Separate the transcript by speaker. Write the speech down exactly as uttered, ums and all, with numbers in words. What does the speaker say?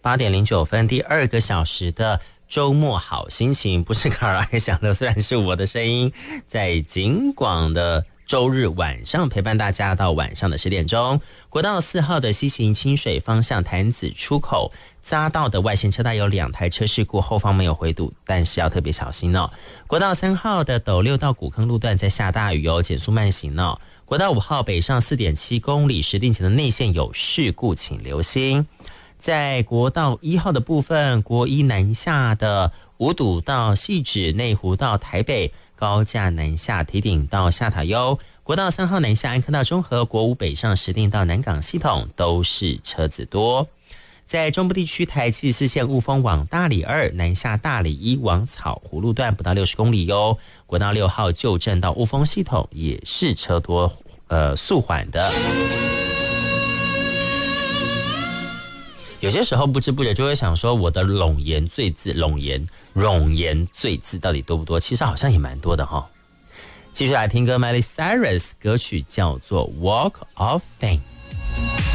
Speaker 1: 八点零九分，第二个小时的周末好心情，不是卡尔爱想的，虽然是我的声音，在景广的周日晚上陪伴大家到晚上的十点钟。国道四号的西行清水方向潭子出口匝道的外线车道有两台车事故，后方没有回堵，但是要特别小心哦。国道三号的斗六到古坑路段在下大雨哦，减速慢行哦。国道五号北上 四点七公里石碇前的内线有事故，请留心。在国道一号的部分，国一南下的五堵到汐止，内湖到台北，高架南下堤顶到下塔悠。国道三号南下安科到中和，国五北上石碇到南港系统都是车子多。在中部地区，台七十四线雾峰往大里二南下大里一往草湖路段不到六十公里哟。国道六号旧镇到雾峰系统也是车多，呃速缓的。有些时候不知不觉就会想说，我的冗言赘字、冗言、冗言赘字到底多不多？其实好像也蛮多的哈。继续来听歌 ，Miley Cyrus 歌曲叫做《Walk of Fame》。